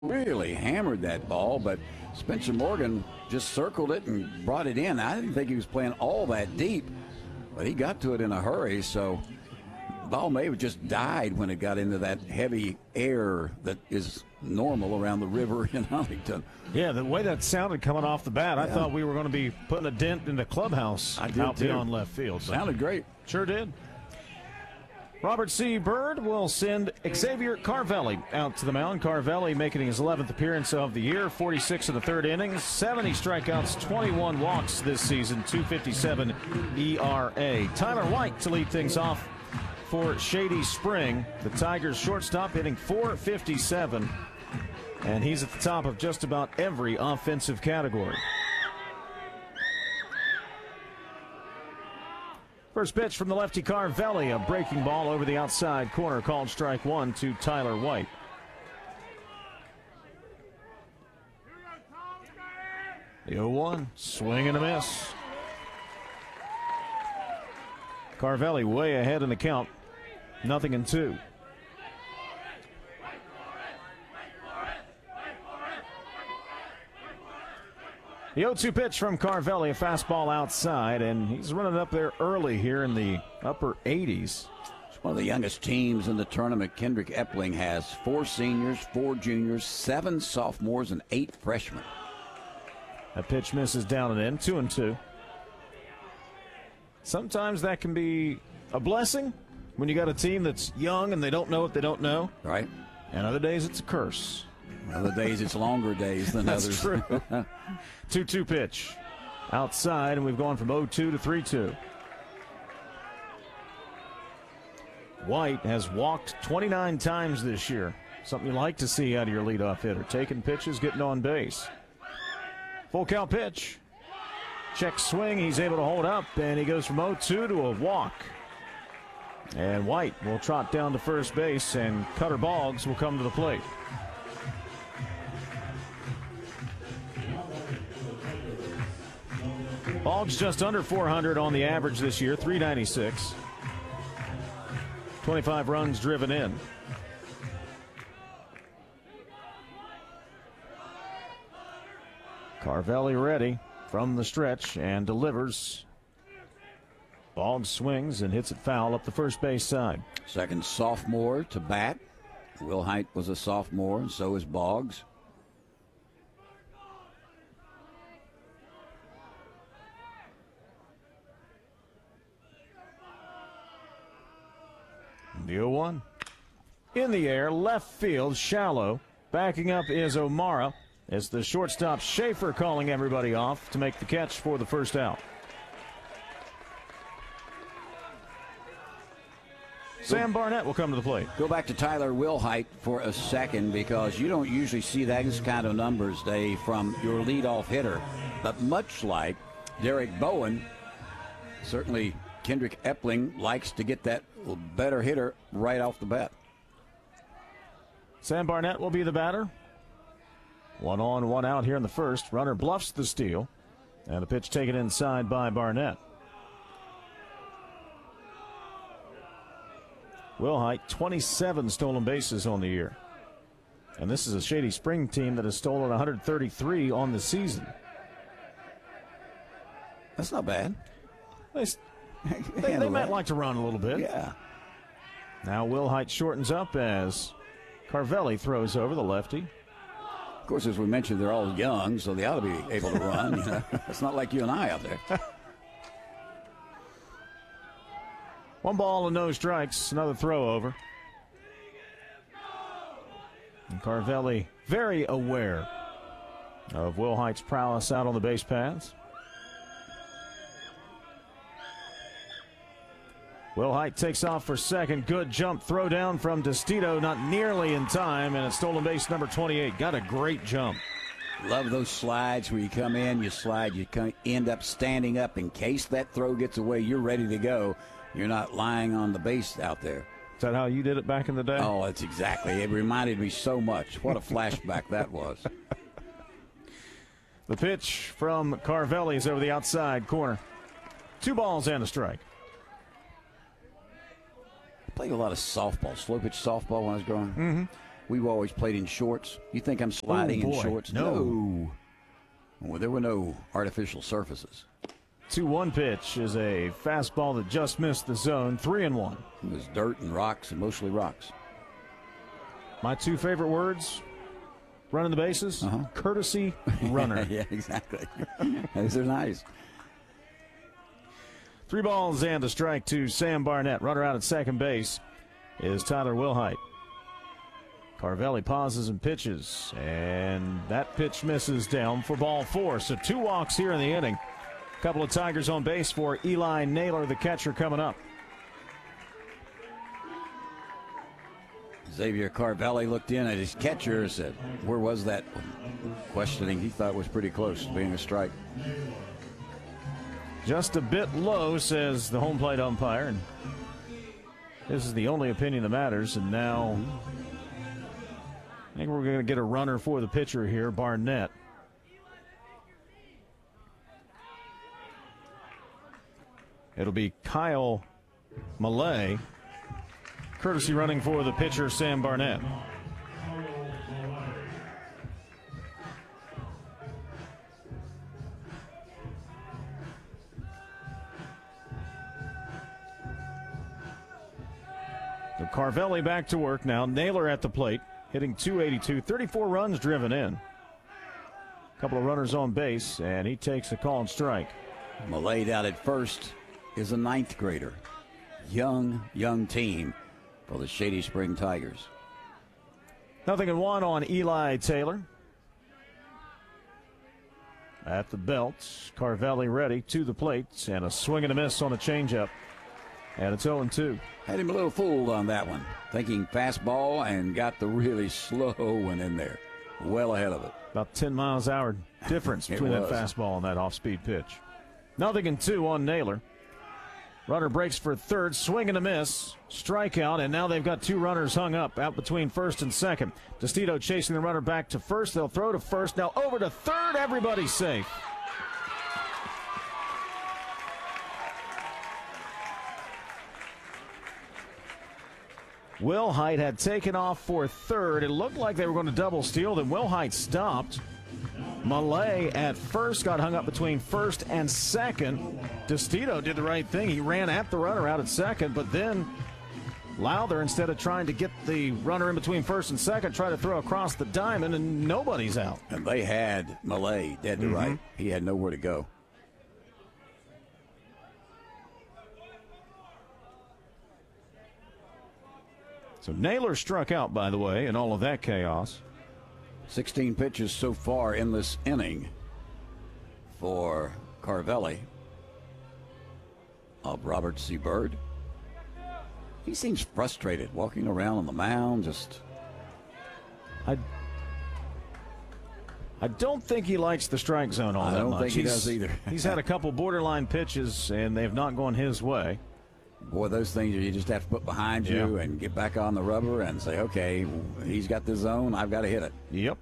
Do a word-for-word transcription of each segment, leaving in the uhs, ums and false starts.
really hammered that ball, but Spencer Morgan just circled it and brought it in. I didn't think he was playing all that deep, but he got to it in a hurry, so the ball may have just died when it got into that heavy air that is normal around the river in Huntington. Yeah, the way that sounded coming off the bat, I Yeah. thought we were going to be putting a dent in the clubhouse I did out too. beyond left field. but Sounded great. Sure did. Robert C. Byrd will send Xavier Carvelli out to the mound. Carvelli making his eleventh appearance of the year, forty-six in the third innings, seventy strikeouts, twenty-one walks this season, two fifty-seven E R A. Tyler White to lead things off for Shady Spring. The Tigers shortstop hitting four fifty-seven, and he's at the top of just about every offensive category. First pitch from the lefty Carvelli, a breaking ball over the outside corner, called strike one to Tyler White. The oh one, swing and a miss. Carvelli way ahead in the count, nothing in two. The oh two pitch from Carvelli, a fastball outside, and he's running up there early here in the upper eighties. It's one of the youngest teams in the tournament. Kendrick Epling has four seniors, four juniors, seven sophomores, and eight freshmen. That pitch misses down and in, two and two. Sometimes that can be a blessing when you got a team that's young and they don't know what they don't know. Right. And other days it's a curse. Other days it's longer days than That's others. true. two two pitch. Outside, and we've gone from oh two to three two. White has walked twenty-nine times this year. Something you like to see out of your leadoff hitter. Taking pitches, getting on base. Full count pitch. Check swing. He's able to hold up, and he goes from oh two to a walk. And White will trot down to first base, and Cutter Boggs will come to the plate. Boggs just under four hundred on the average this year, three ninety-six. twenty-five runs driven in. Carvelli ready from the stretch and delivers. Boggs swings and hits it foul up the first base side. Second sophomore to bat. Will Height was a sophomore, and so is Boggs. The oh one. In the air, left field, shallow. Backing up is O'Mara. It's the shortstop Schaefer calling everybody off to make the catch for the first out. Sam Barnett will come to the plate. Go back to Tyler Wilhite for a second, because you don't usually see those kind of numbers, Dave, from your leadoff hitter. But much like Derek Bowen, certainly Kendrick Epling likes to get that better hitter right off the bat. Sam Barnett will be the batter. One on, one out here in the first. Runner bluffs the steal. And the pitch taken inside by Barnett. Wilhite, twenty-seven stolen bases on the year. And this is a Shady Spring team that has stolen one hundred thirty-three on the season. That's not bad. They, they, they might like to run a little bit. Yeah. Now Wilhite shortens up as Carvelli throws over the lefty. Of course, as we mentioned, they're all young, so they ought to be able to run. You know? It's not like you and I out there. One ball and no strikes. Another throw over. And Carvelli very aware of Wilhite's prowess out on the base paths. Wilhite takes off for second. Good jump throw down from Destito, not nearly in time, and it's stolen base number twenty-eight. Got a great jump. Love those slides where you come in, you slide, you come, end up standing up in case that throw gets away. You're ready to go. You're not lying on the base out there. Is that how you did it back in the day? Oh, that's exactly. It reminded me so much. What a flashback that was. The pitch from Carvelli is over the outside corner. Two balls and a strike. I played a lot of softball, slow pitch softball when I was growing. Mm-hmm. we've always played in shorts. You think I'm sliding Oh, in boy. shorts? No. Well, there were no artificial surfaces. two one pitch is a fastball that just missed the zone. three and one. It was dirt and rocks, and mostly rocks. My two favorite words, running the bases, Uh-huh. courtesy runner. Yeah, exactly. Those are nice. Three balls and a strike to Sam Barnett. Runner out at second base is Tyler Wilhite. Carvelli pauses and pitches, and that pitch misses down for ball four. So two walks here in the inning. A couple of Tigers on base for Eli Naylor, the catcher, coming up. Xavier Carvelli looked in at his catcher and said, where was that one? Questioning, he thought it was pretty close to being a strike. Just a bit low, says the home plate umpire. And this is the only opinion that matters. And now I think we're going to get a runner for the pitcher here, Barnett. It'll be Kyle Malay, courtesy running for the pitcher, Sam Barnett. So Carvelli back to work now. Naylor at the plate, hitting two eighty-two, thirty-four runs driven in. A couple of runners on base, and he takes a call and strike. Malay out at first is a ninth grader. Young, young team for the Shady Spring Tigers. Nothing in one on Eli Taylor. At the belt, Carvelli ready to the plate, and a swing and a miss on a changeup. And it's oh and two. Had him a little fooled on that one, thinking fastball, and got the really slow one in there, well ahead of it. About ten miles an hour difference between that was. fastball and that off-speed pitch. Nothing in two on Naylor. Runner breaks for third, swing and a miss, strikeout, and now they've got two runners hung up out between first and second. DeStito chasing the runner back to first. They'll throw to first, now over to third. Everybody's safe. Wilhite had taken off for third. It looked like they were going to double steal. Then Wilhite stopped. Malay at first got hung up between first and second. DeStito did the right thing. He ran at the runner out at second, but then Lowther, instead of trying to get the runner in between first and second, tried to throw across the diamond, and nobody's out. And they had Malay dead to Mm-hmm. right. He had nowhere to go. So Naylor struck out, by the way, in all of that chaos. sixteen pitches so far in this inning for Carvelli of Robert C. Byrd. He seems frustrated walking around on the mound, just I, I don't think he likes the strike zone all I that don't much. think he He's- does either. He's had a couple borderline pitches, and they've not gone his way. boy, those things you just have to put behind you Yeah. and get back on the rubber and say, okay, he's got the zone, I've got to hit it. Yep.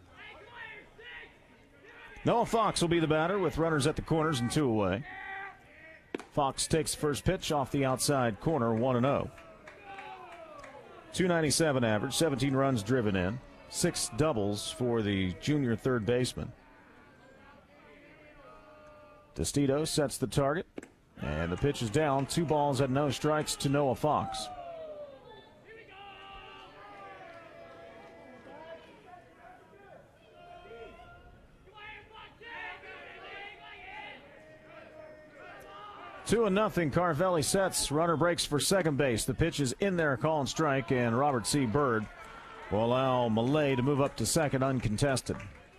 Noah Fox will be the batter with runners at the corners and two away. Fox takes the first pitch off the outside corner, one and oh. two ninety-seven average, seventeen runs driven in, six doubles for the junior third baseman. DeStito sets the target, and the pitch is down. Two balls and no strikes to Noah Fox. Two and nothing. Carvelli sets. Runner breaks for second base. The pitch is in there, call and strike, and Robert C. Byrd will allow Malay to move up to second uncontested.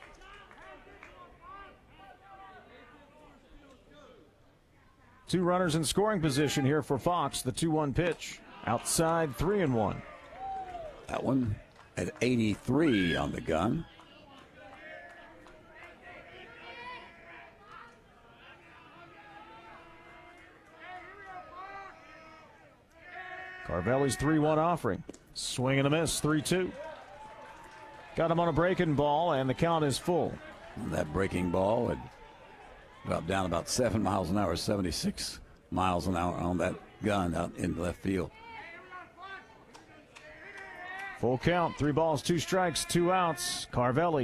Two runners in scoring position here for Fox. The two one pitch. Outside, three and one. That one at eighty-three on the gun. Carvelli's three one offering. Swing and a miss, three two. Got him on a breaking ball, and the count is full. That breaking ball had dropped down about seven miles an hour, seventy-six miles an hour on that gun out in left field. Full count, three balls, two strikes, two outs. Carvelli